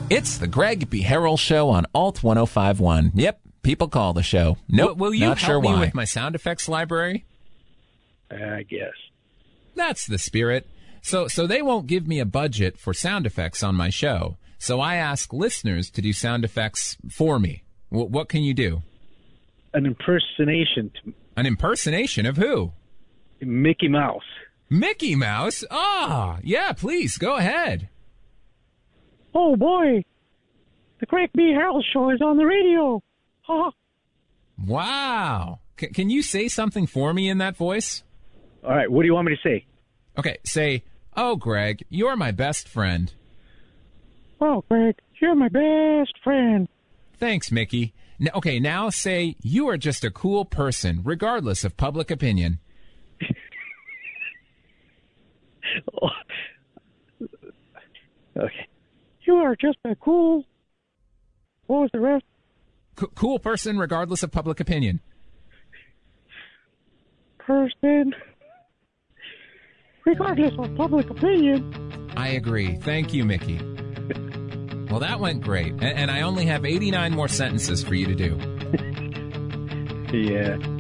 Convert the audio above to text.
It's the Greg B. Harrell Show on Alt 1051. Yep, people call the show. Nope, will you not help sure me why. with my sound effects library? I guess. That's the spirit. So they won't give me a budget for sound effects on my show. So I ask listeners to do sound effects for me. What can you do? An impersonation. An impersonation of who? Mickey Mouse. Mickey Mouse? Ah, yeah, please, go ahead. Oh, boy. The Greg B. Harrell Show is on the radio. Ha. Wow. Can you say something for me in that voice? All right, what do you want me to say? Okay, say, "Oh, Greg, you're my best friend." Oh, Greg, you're my best friend. Thanks, Mickey. Okay, now say, "You are just a cool person, regardless of public opinion." Oh. Okay. You are just a cool... What was the rest? Cool person, regardless of public opinion. Person... Regardless of public opinion. I agree. Thank you, Mickey. Well, that went great. And I only have 89 more sentences for you to do. Yeah.